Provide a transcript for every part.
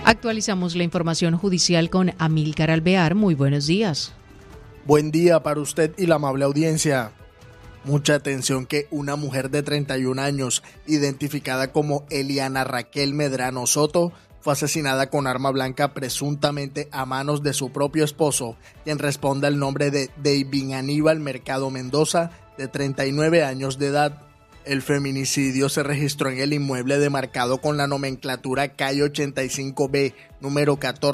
Actualizamos la información judicial con Amílcar Alvear. Muy buenos días. Buen día para usted y la amable audiencia. Mucha atención que una mujer de 31 años, identificada como Eliana Raquel Medrano Soto, fue asesinada con arma blanca presuntamente a manos de su propio esposo, quien responde al nombre de David Aníbal Mercado Mendoza, de 39 años de edad. El feminicidio se registró en el inmueble demarcado con la nomenclatura calle 85B, número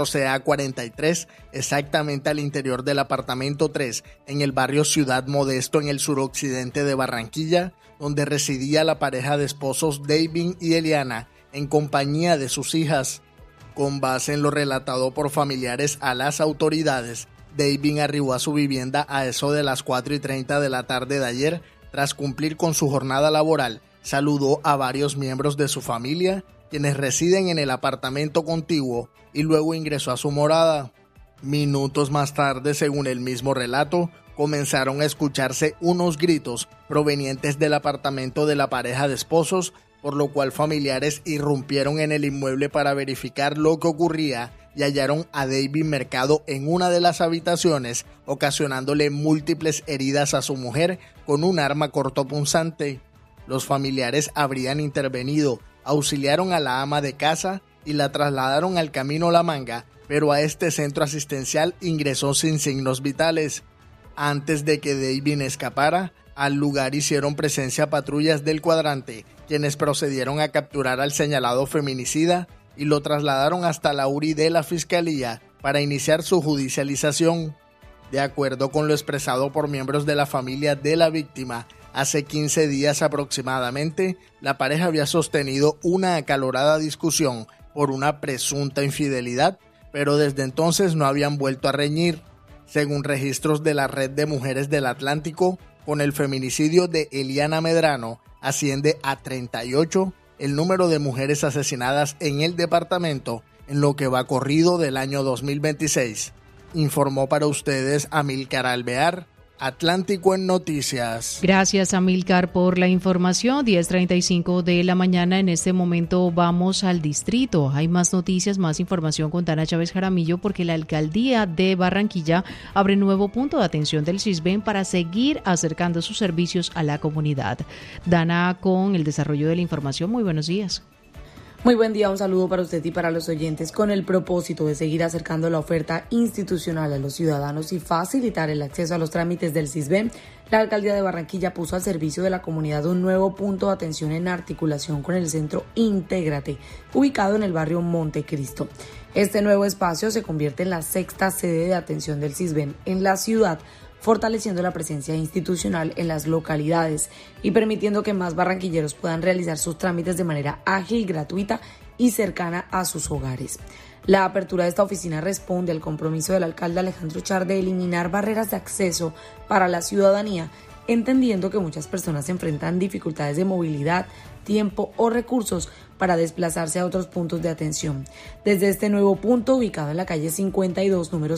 14A43, exactamente al interior del apartamento 3, en el barrio Ciudad Modesto, en el suroccidente de Barranquilla, donde residía la pareja de esposos David y Eliana, en compañía de sus hijas. Con base en lo relatado por familiares a las autoridades, David arribó a su vivienda a eso de las 4:30 de la tarde de ayer. Tras cumplir con su jornada laboral, saludó a varios miembros de su familia, quienes residen en el apartamento contiguo, y luego ingresó a su morada. Minutos más tarde, según el mismo relato, comenzaron a escucharse unos gritos provenientes del apartamento de la pareja de esposos, por lo cual familiares irrumpieron en el inmueble para verificar lo que ocurría y hallaron a David Mercado en una de las habitaciones, ocasionándole múltiples heridas a su mujer con un arma cortopunzante. Los familiares habrían intervenido, auxiliaron a la ama de casa y la trasladaron al Camino La Manga, pero a este centro asistencial ingresó sin signos vitales. Antes de que David escapara, al lugar hicieron presencia patrullas del cuadrante, quienes procedieron a capturar al señalado feminicida y lo trasladaron hasta la URI de la Fiscalía para iniciar su judicialización. De acuerdo con lo expresado por miembros de la familia de la víctima, hace 15 días aproximadamente, la pareja había sostenido una acalorada discusión por una presunta infidelidad, pero desde entonces no habían vuelto a reñir. Según registros de la Red de Mujeres del Atlántico, con el feminicidio de Eliana Medrano, asciende a 38 el número de mujeres asesinadas en el departamento en lo que va corrido del año 2026. Informó para ustedes Amílcar Alvear, Atlántico en Noticias. Gracias, Amílcar, por la información. 10:35 de la mañana. En este momento vamos al distrito. Hay más noticias, más información con Dana Chávez Jaramillo, porque la alcaldía de Barranquilla abre nuevo punto de atención del CISBEN para seguir acercando sus servicios a la comunidad. Dana, con el desarrollo de la información. Muy buenos días. Muy buen día, un saludo para usted y para los oyentes. Con el propósito de seguir acercando la oferta institucional a los ciudadanos y facilitar el acceso a los trámites del CISBEN, la alcaldía de Barranquilla puso al servicio de la comunidad un nuevo punto de atención en articulación con el centro Intégrate, ubicado en el barrio Montecristo. Este nuevo espacio se convierte en la sexta sede de atención del CISBEN en la ciudad, fortaleciendo la presencia institucional en las localidades y permitiendo que más barranquilleros puedan realizar sus trámites de manera ágil, gratuita y cercana a sus hogares. La apertura de esta oficina responde al compromiso del alcalde Alejandro Char de eliminar barreras de acceso para la ciudadanía, entendiendo que muchas personas enfrentan dificultades de movilidad, tiempo o recursos para desplazarse a otros puntos de atención. Desde este nuevo punto, ubicado en la calle 52, número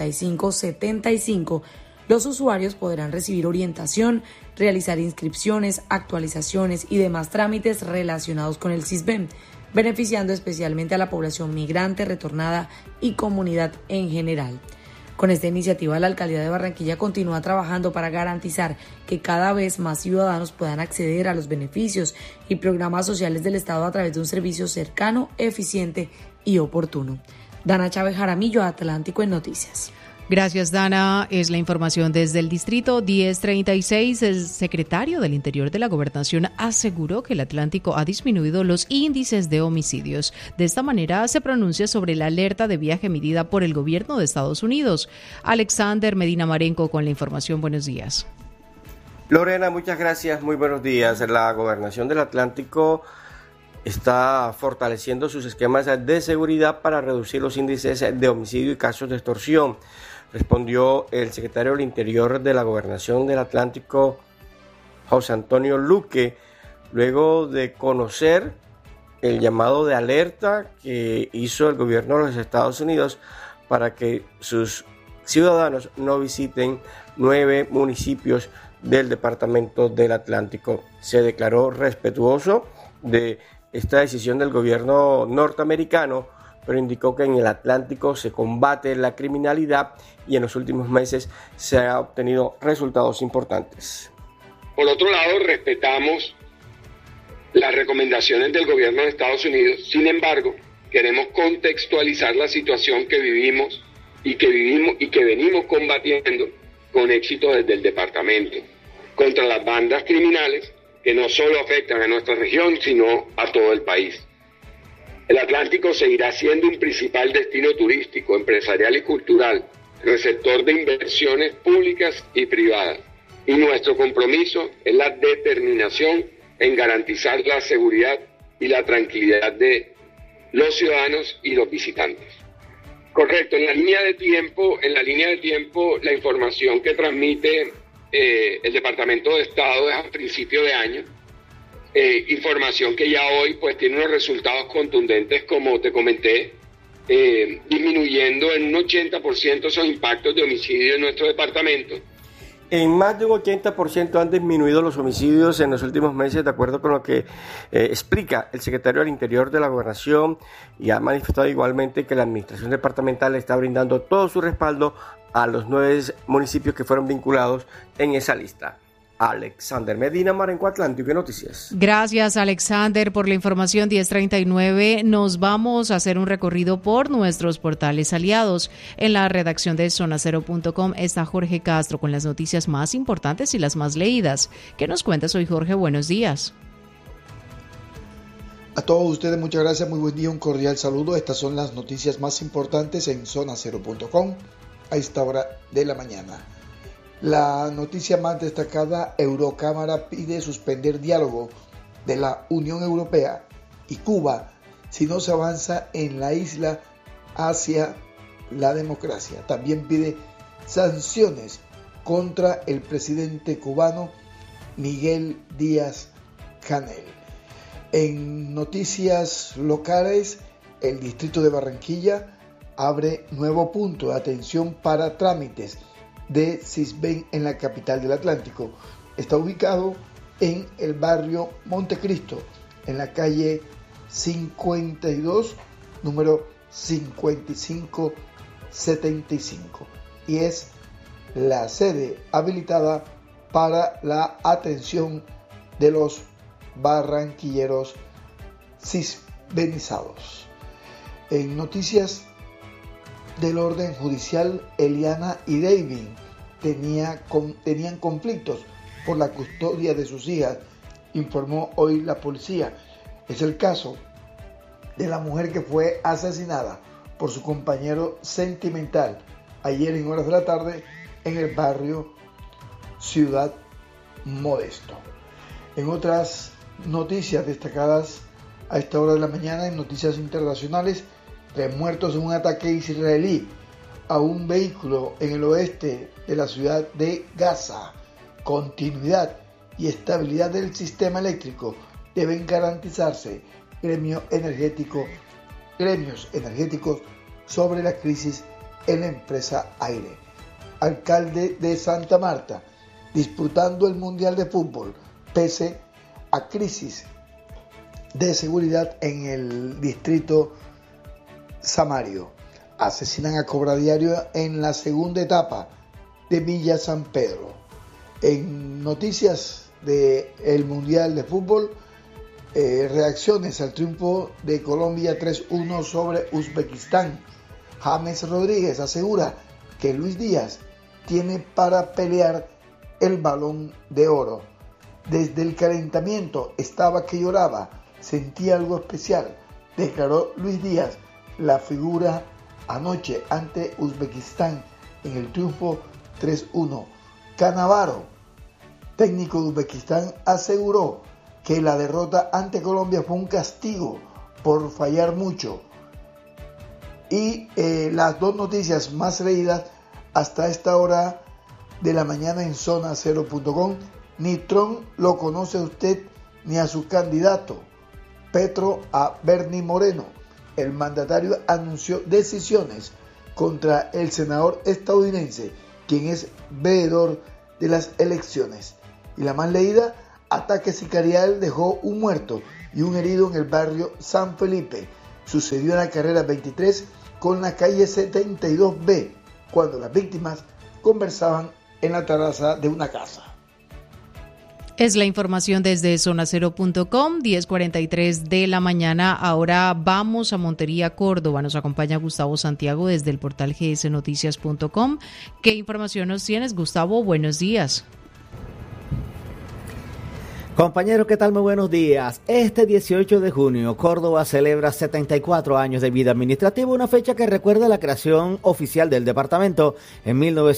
5575, los usuarios podrán recibir orientación, realizar inscripciones, actualizaciones y demás trámites relacionados con el CISBEN, beneficiando especialmente a la población migrante, retornada y comunidad en general. Con esta iniciativa, la alcaldía de Barranquilla continúa trabajando para garantizar que cada vez más ciudadanos puedan acceder a los beneficios y programas sociales del Estado a través de un servicio cercano, eficiente y oportuno. Dana Chávez Jaramillo, Atlántico en Noticias. Gracias, Dana. Es la información desde el distrito. 10:36. El secretario del Interior de la Gobernación aseguró que el Atlántico ha disminuido los índices de homicidios. De esta manera se pronuncia sobre la alerta de viaje emitida por el gobierno de Estados Unidos. Alexander Medina Marenco con la información. Buenos días. Lorena, muchas gracias. Muy buenos días. La Gobernación del Atlántico está fortaleciendo sus esquemas de seguridad para reducir los índices de homicidio y casos de extorsión. Respondió el secretario del Interior de la Gobernación del Atlántico, José Antonio Luque, luego de conocer el llamado de alerta que hizo el gobierno de los Estados Unidos para que sus ciudadanos no visiten 9 municipios del departamento del Atlántico. Se declaró respetuoso de esta decisión del gobierno norteamericano, pero indicó que en el Atlántico se combate la criminalidad y en los últimos meses se han obtenido resultados importantes. Por otro lado, respetamos las recomendaciones del gobierno de Estados Unidos. Sin embargo, queremos contextualizar la situación que vivimos y que venimos combatiendo con éxito desde el departamento contra las bandas criminales que no solo afectan a nuestra región, sino a todo el país. El Atlántico seguirá siendo un principal destino turístico, empresarial y cultural, receptor de inversiones públicas y privadas. Y nuestro compromiso es la determinación en garantizar la seguridad y la tranquilidad de los ciudadanos y los visitantes. Correcto, en la línea de tiempo, la información que transmite el Departamento de Estado es a principio de año, información que ya hoy pues tiene unos resultados contundentes, como te comenté, disminuyendo en un 80% esos impactos de homicidio en nuestro departamento. En más de un 80% han disminuido los homicidios en los últimos meses, de acuerdo con lo que explica el secretario del Interior de la Gobernación, y ha manifestado igualmente que la administración departamental está brindando todo su respaldo a los 9 municipios que fueron vinculados en esa lista. Alexander Medina, Marenco Atlántico y Noticias. Gracias, Alexander, por la información. 10:39. Nos vamos a hacer un recorrido por nuestros portales aliados. En la redacción de zonacero.com está Jorge Castro con las noticias más importantes y las más leídas. ¿Qué nos cuentas hoy, Jorge? Buenos días. A todos ustedes, muchas gracias, muy buen día, un cordial saludo. Estas son las noticias más importantes en zonacero.com a esta hora de la mañana. La noticia más destacada: Eurocámara pide suspender diálogo de la Unión Europea y Cuba si no se avanza en la isla hacia la democracia. También pide sanciones contra el presidente cubano Miguel Díaz-Canel. En noticias locales, el distrito de Barranquilla abre nuevo punto de atención para trámites de Sisbén en la capital del Atlántico. Está ubicado en el barrio Montecristo, en la calle 52, número 5575, y es la sede habilitada para la atención de los barranquilleros sisbenizados. En noticias del orden judicial, Eliana y David tenían conflictos por la custodia de sus hijas, informó hoy la policía. Es el caso de la mujer que fue asesinada por su compañero sentimental ayer en horas de la tarde en el barrio Ciudad Modesto. En otras noticias destacadas a esta hora de la mañana, en noticias internacionales, 3 muertos en un ataque israelí a un vehículo en el oeste de la ciudad de Gaza. Continuidad y estabilidad del sistema eléctrico deben garantizarse. Gremios energéticos sobre la crisis en la empresa Aire. Alcalde de Santa Marta disputando el Mundial de Fútbol pese a crisis de seguridad en el distrito Samario. Asesinan a cobradiario en la segunda etapa de Villa San Pedro. En noticias del Mundial de Fútbol, reacciones al triunfo de Colombia 3-1 sobre Uzbekistán. James Rodríguez asegura que Luis Díaz tiene para pelear el Balón de Oro. Desde el calentamiento estaba que lloraba, sentía algo especial, declaró Luis Díaz, la figura anoche ante Uzbekistán en el triunfo 3-1. Cannavaro, técnico de Uzbekistán, aseguró que la derrota ante Colombia fue un castigo por fallar mucho. Y las dos noticias más leídas hasta esta hora de la mañana en zonacero.com: ni Trump lo conoce a usted ni a su candidato. Petro a Bernie Moreno. El mandatario anunció decisiones contra el senador estadounidense, quien es veedor de las elecciones. Y la más leída: ataque sicarial dejó un muerto y un herido en el barrio San Felipe. sucedió en la carrera 23 con la calle 72B, cuando las víctimas conversaban en la terraza de una casa. Es la información desde zonacero.com, 10:43 de la mañana. Ahora vamos a Montería, Córdoba. Nos acompaña Gustavo Santiago desde el portal gsnoticias.com. ¿Qué información nos tienes, Gustavo? Buenos días. Compañeros, ¿qué tal? Muy buenos días. Este 18 de junio, Córdoba celebra 74 años de vida administrativa, una fecha que recuerda la creación oficial del departamento en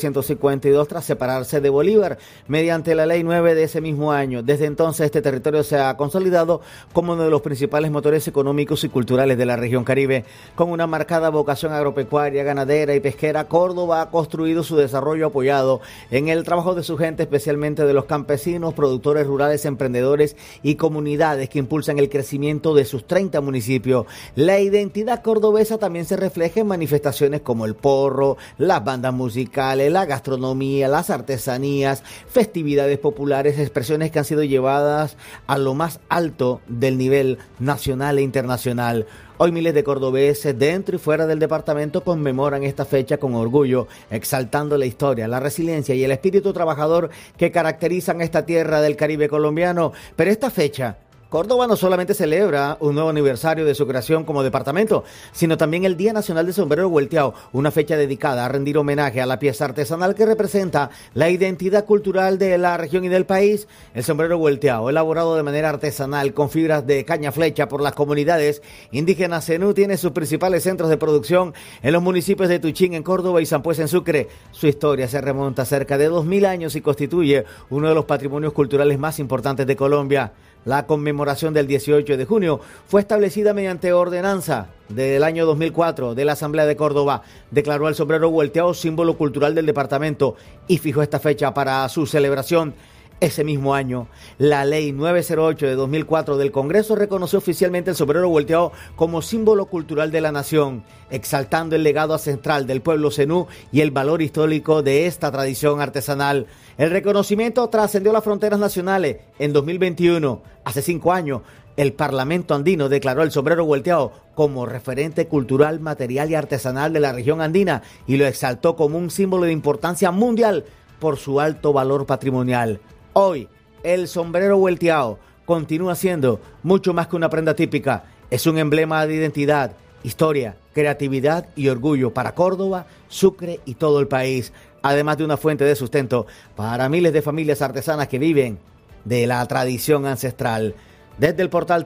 1952 tras separarse de Bolívar mediante la Ley 9 de ese mismo año. Desde entonces, este territorio se ha consolidado como uno de los principales motores económicos y culturales de la región Caribe. Con una marcada vocación agropecuaria, ganadera y pesquera, Córdoba ha construido su desarrollo apoyado en el trabajo de su gente, especialmente de los campesinos, productores rurales, emprendedores y comunidades que impulsan el crecimiento de sus 30 municipios. La identidad cordobesa también se refleja en manifestaciones como el porro, las bandas musicales, la gastronomía, las artesanías, festividades populares, expresiones que han sido llevadas a lo más alto del nivel nacional e internacional. Hoy miles de cordobeses dentro y fuera del departamento conmemoran esta fecha con orgullo, exaltando la historia, la resiliencia y el espíritu trabajador que caracterizan a esta tierra del Caribe colombiano. Pero esta fecha, Córdoba no solamente celebra un nuevo aniversario de su creación como departamento, sino también el Día Nacional del Sombrero Vuelteado, una fecha dedicada a rendir homenaje a la pieza artesanal que representa la identidad cultural de la región y del país. El sombrero vuelteado, elaborado de manera artesanal con fibras de caña flecha por las comunidades indígenas Zenú, tiene sus principales centros de producción en los municipios de Tuchín, en Córdoba, y San Pues, en Sucre. Su historia se remonta a cerca de 2000 años y constituye uno de los patrimonios culturales más importantes de Colombia. La conmemoración del 18 de junio fue establecida mediante ordenanza del año 2004 de la Asamblea de Córdoba. Declaró el sombrero volteado símbolo cultural del departamento y fijó esta fecha para su celebración. Ese mismo año, la Ley 908 de 2004 del Congreso reconoció oficialmente el sombrero volteado como símbolo cultural de la nación, exaltando el legado ancestral del pueblo zenú y el valor histórico de esta tradición artesanal. El reconocimiento trascendió las fronteras nacionales. En 2021, hace 5 años, el Parlamento andino declaró el sombrero volteado como referente cultural, material y artesanal de la región andina y lo exaltó como un símbolo de importancia mundial por su alto valor patrimonial. Hoy, el sombrero volteado continúa siendo mucho más que una prenda típica. Es un emblema de identidad, historia, creatividad y orgullo para Córdoba, Sucre y todo el país, además de una fuente de sustento para miles de familias artesanas que viven de la tradición ancestral. Desde el portal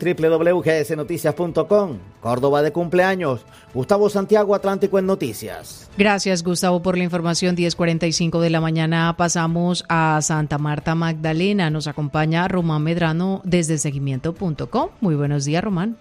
www.gsnoticias.com, Córdoba de cumpleaños. Gustavo Santiago, Atlántico en Noticias. Gracias, Gustavo, por la información. 10:45 de la mañana. Pasamos a Santa Marta Magdalena. Nos acompaña Román Medrano desde seguimiento.com. Muy buenos días, Román.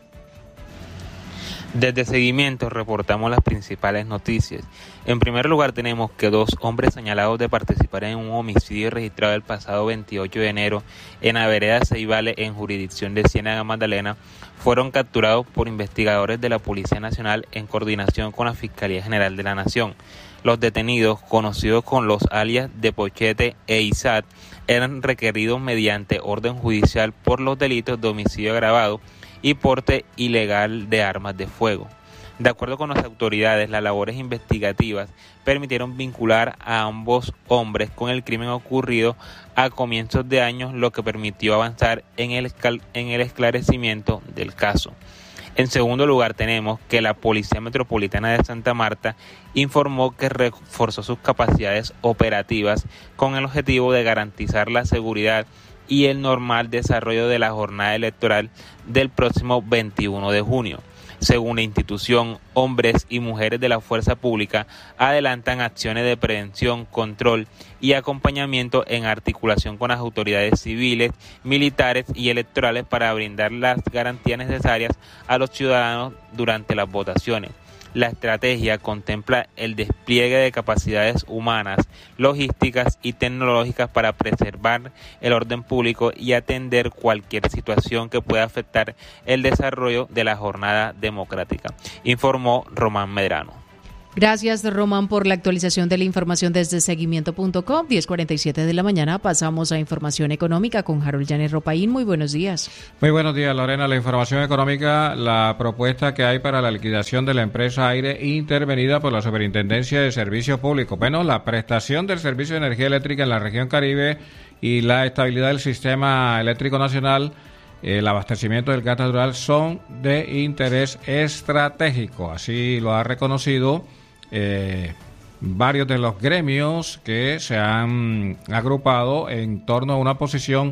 Desde Seguimiento reportamos las principales noticias. En primer lugar, tenemos que 2 hombres señalados de participar en un homicidio registrado el pasado 28 de enero en la vereda Ceibales, en jurisdicción de Ciénaga Magdalena, fueron capturados por investigadores de la Policía Nacional en coordinación con la Fiscalía General de la Nación. Los detenidos, conocidos con los alias de Pochete e Isat, eran requeridos mediante orden judicial por los delitos de homicidio agravado y porte ilegal de armas de fuego. De acuerdo con las autoridades, las labores investigativas permitieron vincular a ambos hombres con el crimen ocurrido a comienzos de año, lo que permitió avanzar en el esclarecimiento del caso. En segundo lugar, tenemos que la Policía Metropolitana de Santa Marta informó que reforzó sus capacidades operativas con el objetivo de garantizar la seguridad y el normal desarrollo de la jornada electoral del próximo 21 de junio. Según la institución, hombres y mujeres de la fuerza pública adelantan acciones de prevención, control y acompañamiento en articulación con las autoridades civiles, militares y electorales para brindar las garantías necesarias a los ciudadanos durante las votaciones. La estrategia contempla el despliegue de capacidades humanas, logísticas y tecnológicas para preservar el orden público y atender cualquier situación que pueda afectar el desarrollo de la jornada democrática, informó Román Medrano. Gracias, Román, por la actualización de la información desde seguimiento.com. 10:47 de la mañana. Pasamos a información económica con Harold Llanes Ropaín. Muy buenos días. Muy buenos días, Lorena. La información económica, la propuesta que hay para la liquidación de la empresa Aire intervenida por la Superintendencia de Servicios Públicos. Bueno, la prestación del servicio de energía eléctrica en la región Caribe y la estabilidad del sistema eléctrico nacional, el abastecimiento del gas natural son de interés estratégico. Así lo ha reconocido varios de los gremios que se han agrupado en torno a una posición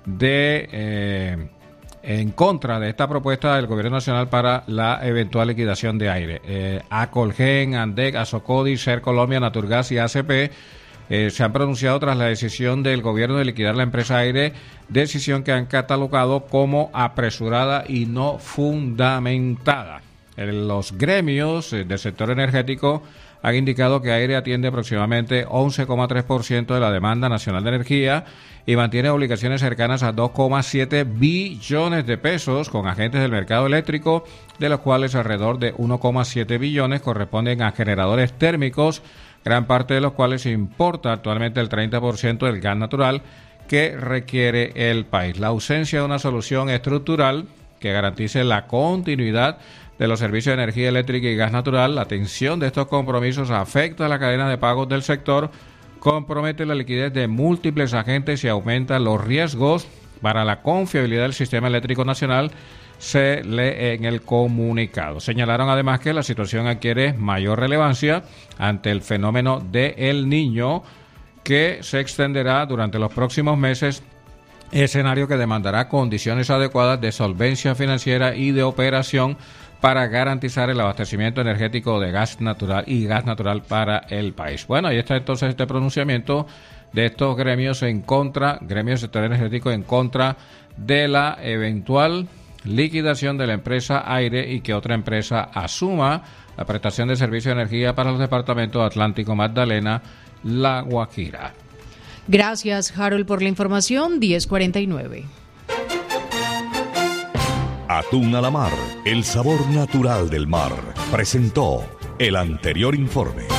en contra de esta propuesta del Gobierno Nacional para la eventual liquidación de Aire. Acolgen, ANDEC, Asocodi, Ser Colombia, Naturgas y ACP se han pronunciado tras la decisión del gobierno de liquidar la empresa Aire, decisión que han catalogado como apresurada y no fundamentada. Los gremios del sector energético han indicado que Aire atiende aproximadamente 11,3% de la demanda nacional de energía y mantiene obligaciones cercanas a 2,7 billones de pesos con agentes del mercado eléctrico, de los cuales alrededor de 1,7 billones corresponden a generadores térmicos, gran parte de los cuales importa actualmente el 30% del gas natural que requiere el país. La ausencia de una solución estructural que garantice la continuidad de los servicios de energía eléctrica y gas natural, la tensión de estos compromisos afecta a la cadena de pagos del sector, compromete la liquidez de múltiples agentes y aumenta los riesgos para la confiabilidad del sistema eléctrico nacional, se lee en el comunicado. Señalaron además que la situación adquiere mayor relevancia ante el fenómeno de El Niño, que se extenderá durante los próximos meses, escenario que demandará condiciones adecuadas de solvencia financiera y de operación para garantizar el abastecimiento energético de gas natural y gas natural para el país. Bueno, ahí está entonces este pronunciamiento de estos gremios en contra, gremios del sector energético en contra de la eventual liquidación de la empresa Aire y que otra empresa asuma la prestación de servicio de energía para los departamentos Atlántico, Magdalena, La Guajira. Gracias, Harold, por la información. 10:49. Atún a la mar, el sabor natural del mar. Presentó el anterior informe.